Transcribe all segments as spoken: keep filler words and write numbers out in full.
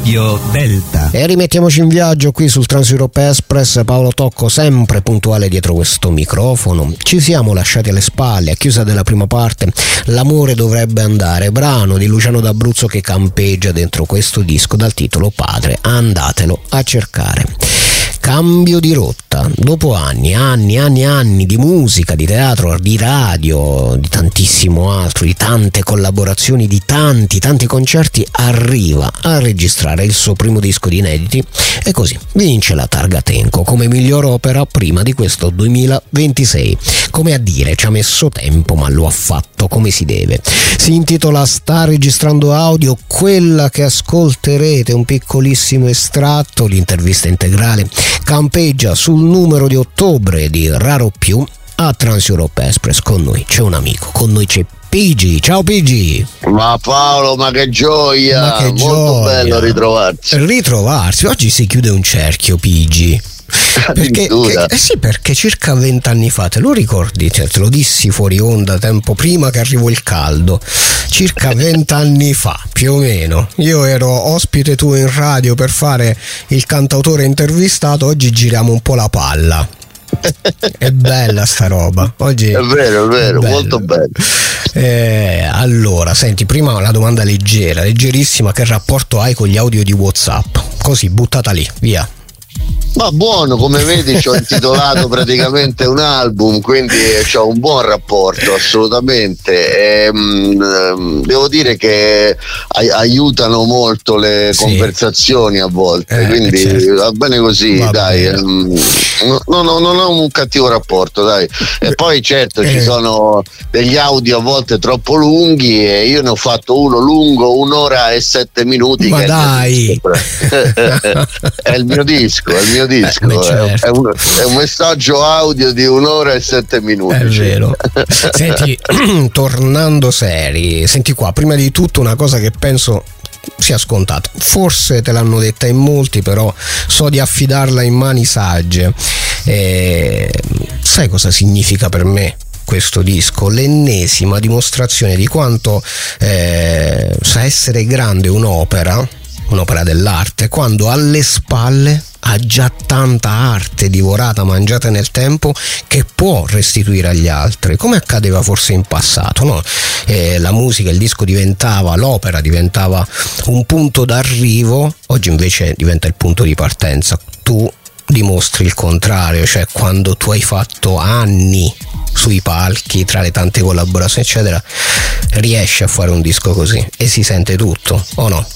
Radio Delta. E rimettiamoci in viaggio qui sul Trans-Europe Express. Paolo Tocco sempre puntuale dietro questo microfono. Ci siamo lasciati alle spalle, a chiusa della prima parte, L'amore dovrebbe andare, brano di Luciano D'Abruzzo che campeggia dentro questo disco dal titolo Padre. Andatelo a cercare. Cambio di rotta, dopo anni, anni, anni, anni di musica, di teatro, di radio, di tantissimo altro, di tante collaborazioni, di tanti, tanti concerti, arriva a registrare il suo primo disco di inediti e così vince la targa Tenco come miglior opera prima di questo duemilaventisei. Come a dire, ci ha messo tempo ma lo ha fatto come si deve. Si intitola Sta registrando audio, quella che ascolterete, un piccolissimo estratto, l'intervista integrale campeggia sul numero di ottobre di Raro Più a Trans-Europe Express. Con noi c'è un amico, con noi c'è Pigi. Ciao Pigi. Ma Paolo, ma che gioia, ma che molto gioia. Bello ritrovarsi. Ritrovarsi, oggi si chiude un cerchio, Pigi. Perché, che, eh sì, perché circa vent'anni fa, te lo ricordi? Cioè, te lo dissi fuori onda tempo prima che arrivò il caldo. Circa vent'anni fa, più o meno, io ero ospite tuo in radio per fare il cantautore intervistato. Oggi giriamo un po' la palla. È bella sta roba. Oggi è vero, è vero, bello. Molto bello. Eh, allora, senti, prima una domanda leggera, leggerissima: che rapporto hai con gli audio di WhatsApp? Così, buttata lì, via. Ma buono, come vedi ci ho intitolato praticamente un album, quindi ho un buon rapporto assolutamente. E, mh, devo dire che ai- aiutano molto le sì. conversazioni a volte, eh, quindi certo. va bene così, va dai. Bene. Mh, no, no, non ho un cattivo rapporto, dai. E poi certo eh. ci sono degli audio a volte troppo lunghi e io ne ho fatto uno lungo, un'ora e sette minuti. Ma che dai! È il mio disco, è il mio disco, Beh, certo. è, un, è un messaggio audio di un'ora e sette minuti. È vero. Senti, tornando seri, senti qua, prima di tutto una cosa che penso sia scontata, forse te l'hanno detta in molti, però so di affidarla in mani sagge. Eh, sai cosa significa per me questo disco? L'ennesima dimostrazione di quanto eh, sa essere grande un'opera, un'opera dell'arte, quando alle spalle ha già tanta arte divorata, mangiata nel tempo, che può restituire agli altri, come accadeva forse in passato, no? Eh, la musica, il disco diventava, l'opera diventava un punto d'arrivo, oggi invece diventa il punto di partenza. Tu dimostri il contrario, cioè quando tu hai fatto anni sui palchi, tra le tante collaborazioni eccetera, riesci a fare un disco così e si sente tutto, o no?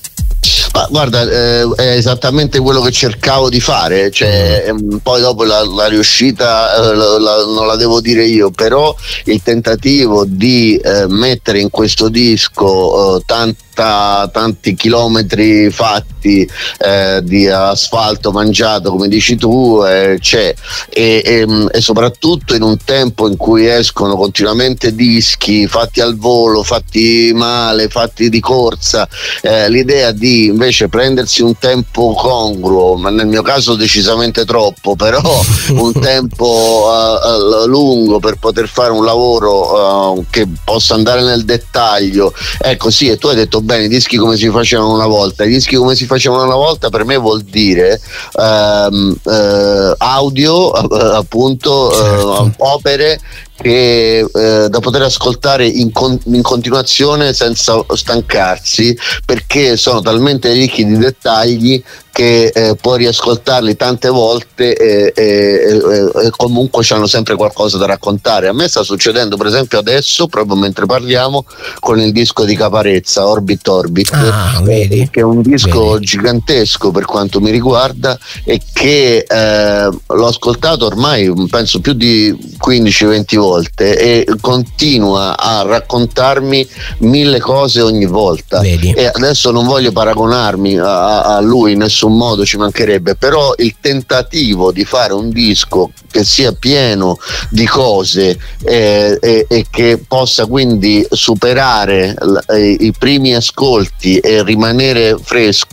Ma guarda, eh, è esattamente quello che cercavo di fare, cioè, mm. poi dopo la, la riuscita eh, la, la, non la devo dire io, però il tentativo di eh, mettere in questo disco eh, tanti tanti chilometri fatti eh, di asfalto mangiato, come dici tu, eh, c'è e, e, e soprattutto in un tempo in cui escono continuamente dischi fatti al volo, fatti male, fatti di corsa, eh, l'idea di invece prendersi un tempo congruo, ma nel mio caso decisamente troppo, però un tempo uh, uh, lungo per poter fare un lavoro uh, che possa andare nel dettaglio, ecco. Sì, e tu hai detto bene, i dischi come si facevano una volta. I dischi come si facevano una volta per me vuol dire ehm, eh, audio, eh, appunto, certo. eh, opere che eh, da poter ascoltare in, con- in continuazione senza stancarsi, perché sono talmente ricchi di dettagli che eh, puoi riascoltarli tante volte e, e, e, e comunque c'hanno sempre qualcosa da raccontare. A me sta succedendo per esempio adesso, proprio mentre parliamo, con il disco di Caparezza, Orbit Orbit, ah, vedi? che è un disco vedi. gigantesco per quanto mi riguarda e che eh, l'ho ascoltato ormai penso più di quindici venti volte e continua a raccontarmi mille cose ogni volta. Vedi. E adesso non voglio paragonarmi a, a lui in nessun modo, ci mancherebbe, però il tentativo di fare un disco che sia pieno di cose eh, e, e che possa quindi superare l- i primi ascolti e rimanere fresco